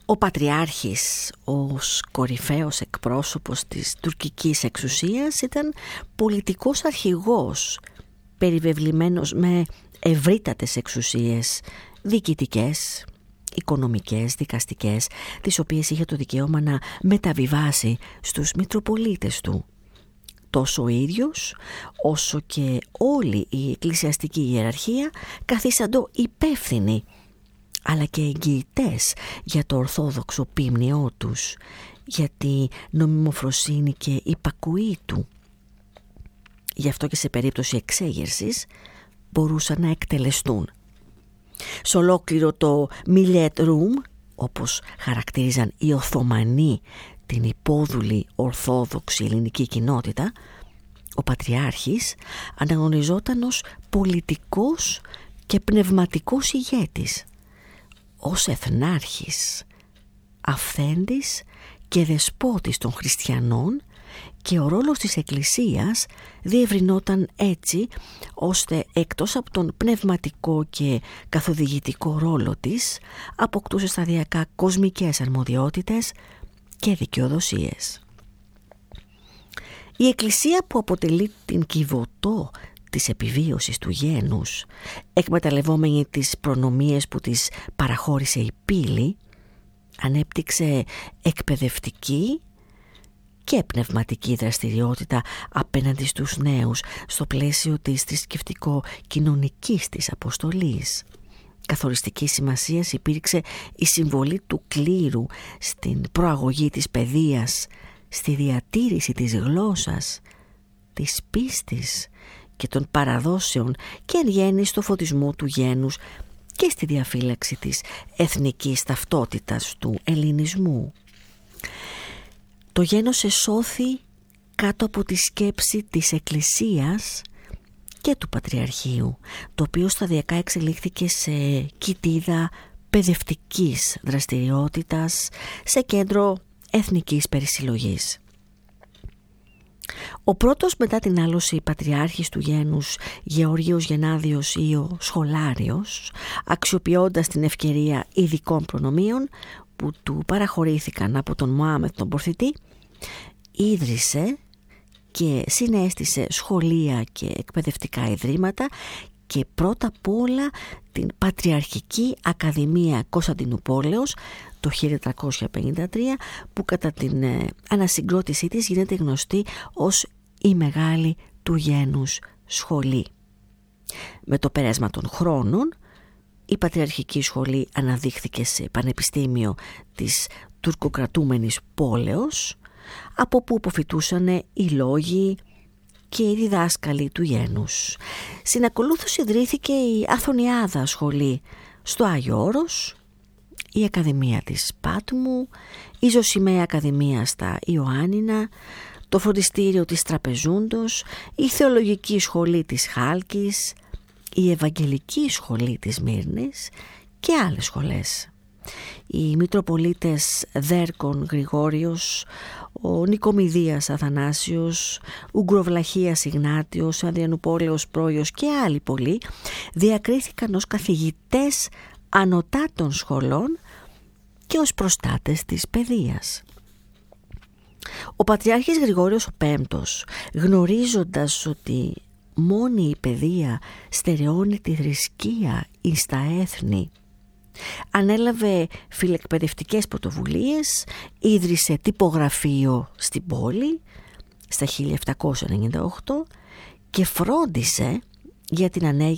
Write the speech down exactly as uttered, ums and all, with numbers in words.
Ο Πατριάρχης ως κορυφαίος εκπρόσωπος της τουρκικής εξουσίας ήταν πολιτικός αρχηγός, περιβεβλημένος με ευρύτατες εξουσίες διοικητικές, οικονομικές, δικαστικές, τις οποίες είχε το δικαίωμα να μεταβιβάσει στους Μητροπολίτες του. Τόσο ο ίδιος, όσο και όλη η εκκλησιαστική ιεραρχία καθίσαντο υπεύθυνοι, αλλά και εγγυητές για το ορθόδοξο πίμνιό τους, για τη νομιμοφροσύνη και υπακουή του. Γι' αυτό και σε περίπτωση εξέγερσης μπορούσαν να εκτελεστούν. Σ' ολόκληρο το Millet Room, όπως χαρακτήριζαν οι Οθωμανοί την υπόδουλη ορθόδοξη ελληνική κοινότητα, ο Πατριάρχης αναγνωριζόταν ως πολιτικός και πνευματικός ηγέτης, ως εθνάρχης, αυθέντης και δεσπότης των χριστιανών, και ο ρόλος της Εκκλησίας διευρυνόταν έτσι ώστε εκτός από τον πνευματικό και καθοδηγητικό ρόλο της αποκτούσε σταδιακά κοσμικές αρμοδιότητες και δικαιοδοσίες. Η Εκκλησία, που αποτελεί την κιβωτό της επιβίωσης του γένους, εκμεταλλευόμενη τις προνομίες που της παραχώρησε η πύλη, ανέπτυξε εκπαιδευτική και πνευματική δραστηριότητα απέναντι στους νέους στο πλαίσιο της θρησκευτικο-κοινωνικής της αποστολής. Καθοριστική σημασίας υπήρξε η συμβολή του κλήρου στην προαγωγή της παιδείας, στη διατήρηση της γλώσσας, της πίστης και των παραδόσεων και εν γέννη στο φωτισμό του γένους και στη διαφύλαξη της εθνικής ταυτότητας του ελληνισμού. Το γένος εσώθη κάτω από τη σκέψη της Εκκλησίας και του Πατριαρχείου, το οποίο σταδιακά εξελίχθηκε σε κοιτίδα παιδευτικής δραστηριότητας, σε κέντρο εθνικής περισυλλογής. Ο πρώτος μετά την άλωση πατριάρχης του γένους, Γεωργίος Γενάδιος ή ο Σχολάριος, αξιοποιώντας την ευκαιρία ειδικών προνομίων που του παραχωρήθηκαν από τον Μωάμεθ τον Πορθητή, ίδρυσε και συνέστησε σχολεία και εκπαιδευτικά ιδρύματα και πρώτα απ' όλα την Πατριαρχική Ακαδημία Κωνσταντινουπόλεως το χίλια τετρακόσια πενήντα τρία, που κατά την ε, ανασυγκρότησή της γίνεται γνωστή ως η Μεγάλη του Γένους Σχολή. Με το πέρασμα των χρόνων η Πατριαρχική Σχολή αναδείχθηκε σε πανεπιστήμιο της τουρκοκρατούμενης πόλεως, από που αποφοιτούσαν οι λόγοι και οι διδάσκαλοι του γένους. Συνακολούθως ιδρύθηκε η Αθωνιάδα Σχολή στο Άγιο Όρος, η Ακαδημία της Πάτμου, η Ζωσιμαία Ακαδημία στα Ιωάννινα, το φροντιστήριο της Τραπεζούντος, η Θεολογική Σχολή της Χάλκης, η Ευαγγελική Σχολή της Μύρνης και άλλες σχολές. Οι Μητροπολίτες Δέρκον Γρηγόριος, ο Νικομιδίας Αθανάσιος, Ουγγροβλαχίας Ιγνάτιος, Ανδριανουπόλεως Πρόιος και άλλοι πολλοί διακρίθηκαν ως καθηγητές ανωτάτων σχολών και ως προστάτες της παιδείας. Ο Πατριάρχης Γρηγόριος ο Πέμπτος, γνωρίζοντας ότι μόνη η παιδεία στερεώνει τη θρησκεία εις τα έθνη, ανέλαβε φιλεκπαιδευτικές πρωτοβουλίες, ίδρυσε τυπογραφείο στην πόλη στα χίλια επτακόσια ενενήντα οκτώ και φρόντισε για την